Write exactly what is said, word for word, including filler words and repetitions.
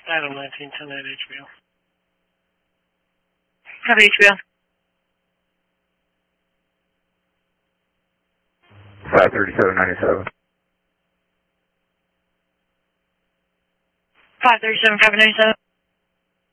Item nineteen ten at H B O. Have H B O. five thirty-seven ninety-seven. five thirty-seven, five ninety-seven.